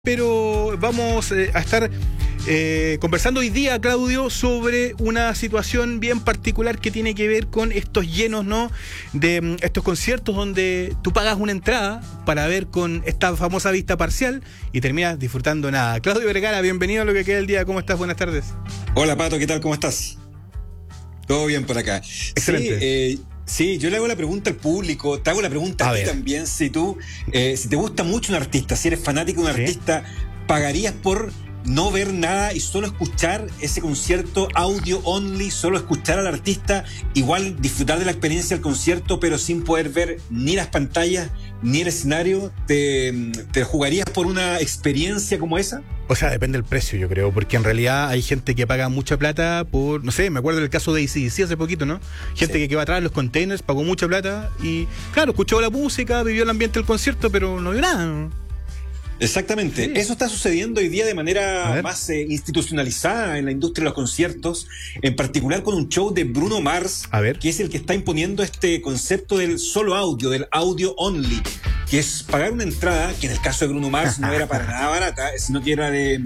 Pero vamos a estar conversando hoy día, Claudio, sobre una situación bien particular que tiene que ver con estos llenos, ¿no? De estos conciertos donde tú pagas una entrada para ver con esta famosa vista parcial y terminas disfrutando nada. Claudio Vergara, bienvenido a lo que queda del día. ¿Cómo estás? Buenas tardes. Hola, Pato, ¿qué tal? ¿Cómo estás? Todo bien por acá. Excelente. Sí, yo le hago la pregunta al público, te hago la pregunta a ti también, si te gusta mucho un artista, si eres fanático de un artista, ¿pagarías por no ver nada y solo escuchar ese concierto audio only, solo escuchar al artista, igual disfrutar de la experiencia del concierto, pero sin poder ver ni las pantallas ni el escenario? ¿Te jugarías por una experiencia como esa? O sea, depende del precio, yo creo, porque en realidad hay gente que paga mucha plata por, no sé, me acuerdo del caso de AC/DC hace poquito, ¿no? Gente que quedó atrás de los containers, pagó mucha plata y, claro, escuchó la música, vivió el ambiente del concierto, pero no vio nada. Exactamente. Sí. Eso está sucediendo hoy día de manera más institucionalizada en la industria de los conciertos, en particular con un show de Bruno Mars, que es el que está imponiendo este concepto del solo audio, del audio only, que es pagar una entrada, que en el caso de Bruno Mars no era para nada barata, sino que era de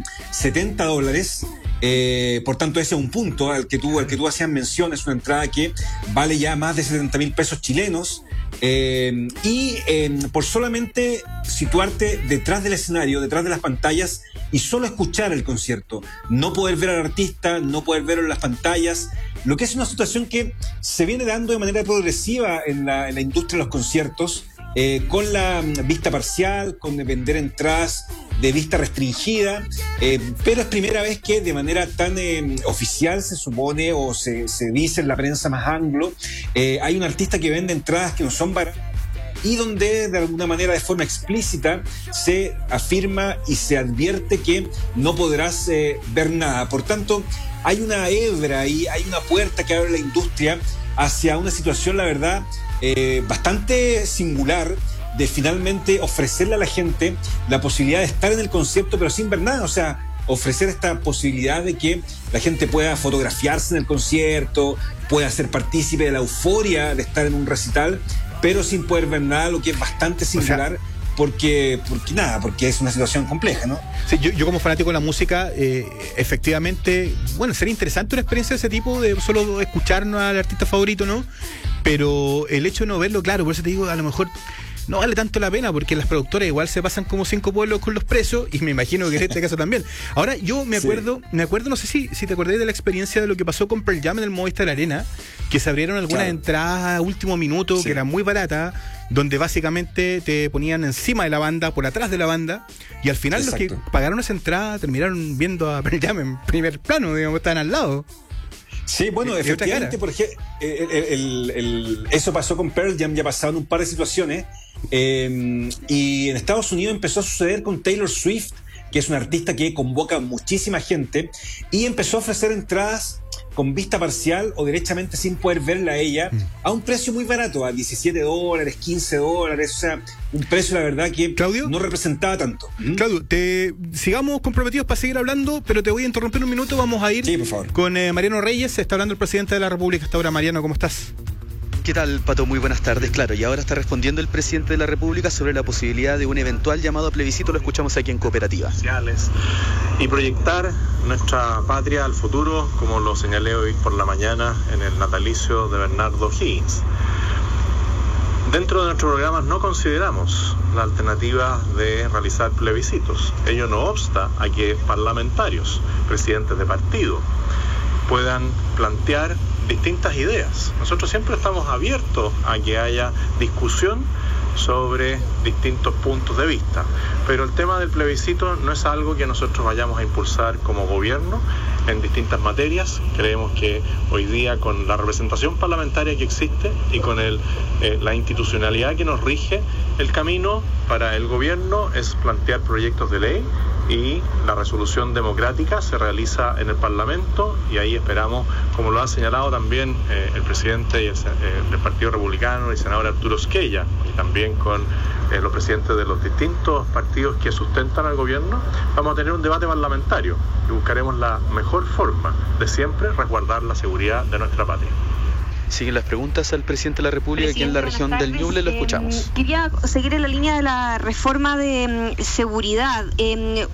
$70. Por tanto, ese es un punto al que tú hacías mención. Es una entrada que vale ya más de 70,000 pesos chilenos. Por solamente situarte detrás del escenario, detrás de las pantallas y solo escuchar el concierto, no poder ver al artista, no poder verlo en las pantallas, lo que es una situación que se viene dando de manera progresiva en la industria de los conciertos, con la vista parcial, con vender entradas de vista restringida, pero es primera vez que de manera tan oficial se supone, o se dice en la prensa más anglo, hay un artista que vende entradas que no son baratas y donde de alguna manera, de forma explícita, se afirma y se advierte que no podrás ver nada. Por tanto, hay una hebra ahí, hay una puerta que abre la industria hacia una situación, la verdad, bastante singular, de finalmente ofrecerle a la gente la posibilidad de estar en el concierto pero sin ver nada. O sea, ofrecer esta posibilidad de que la gente pueda fotografiarse en el concierto, pueda ser partícipe de la euforia de estar en un recital, pero sin poder ver nada, lo que es bastante singular. O sea, porque es una situación compleja, ¿no? Sí, yo como fanático de la música, efectivamente, bueno, sería interesante una experiencia de ese tipo, de solo escucharnos al artista favorito, ¿no? Pero el hecho de no verlo, claro, por eso te digo, a lo mejor no vale tanto la pena, porque las productoras igual se pasan como 5 pueblos con los precios, y me imagino que en este caso también. Ahora, yo me acuerdo, no sé si te acordás de la experiencia de lo que pasó con Pearl Jam en el Movistar Arena, que se abrieron algunas entradas a último minuto, que eran muy baratas, donde básicamente te ponían encima de la banda, por atrás de la banda, y al final los que pagaron esa entrada terminaron viendo a Pearl Jam en primer plano, digamos, estaban al lado. Sí, bueno, efectivamente, porque eso pasó con Pearl Jam, ya pasaron un par de situaciones, y en Estados Unidos empezó a suceder con Taylor Swift, que es una artista que convoca muchísima gente, y empezó a ofrecer entradas con vista parcial o derechamente sin poder verla a ella, a un precio muy barato, a $17, $15, o sea, un precio, la verdad, que Claudio, no representaba tanto. Claudio, sigamos comprometidos para seguir hablando, pero te voy a interrumpir un minuto. Vamos a ir con Mariano Reyes. Está hablando el presidente de la República hasta ahora. Mariano, ¿cómo estás? ¿Qué tal, Pato? Muy buenas tardes. Claro, y ahora está respondiendo el presidente de la República sobre la posibilidad de un eventual llamado a plebiscito. Lo escuchamos aquí en Cooperativa. Y proyectar nuestra patria al futuro, como lo señalé hoy por la mañana en el natalicio de Bernardo Higgins. Dentro de nuestros programas no consideramos la alternativa de realizar plebiscitos. Ello no obsta a que parlamentarios, presidentes de partido, puedan plantear distintas ideas. Nosotros siempre estamos abiertos a que haya discusión sobre distintos puntos de vista, pero el tema del plebiscito no es algo que nosotros vayamos a impulsar como gobierno en distintas materias. Creemos que hoy día, con la representación parlamentaria que existe y con la institucionalidad que nos rige, el camino para el gobierno es plantear proyectos de ley, y la resolución democrática se realiza en el Parlamento, y ahí esperamos, como lo ha señalado también el presidente del Partido Republicano, el senador Arturo Esquella, y también con los presidentes de los distintos partidos que sustentan al gobierno, vamos a tener un debate parlamentario y buscaremos la mejor forma de siempre resguardar la seguridad de nuestra patria. Siguen las preguntas al presidente de la República aquí en la región del Ñuble, lo escuchamos. Quería seguir en la línea de la reforma de seguridad.